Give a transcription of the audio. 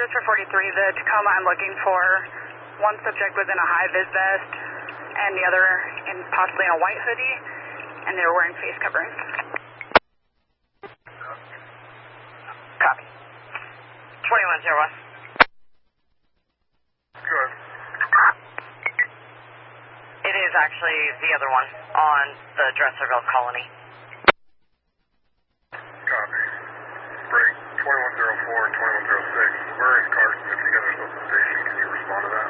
Rochester 43, the Tacoma I'm looking for. One subject was in a high-vis vest, and the other in possibly in a white hoodie, and they were wearing face coverings. Copy. 2101. Good. It is actually the other one on the Dresserville colony. Copy. Break 2104 and 2106. We're in Carson. If you guys are still at the station, can you respond to that?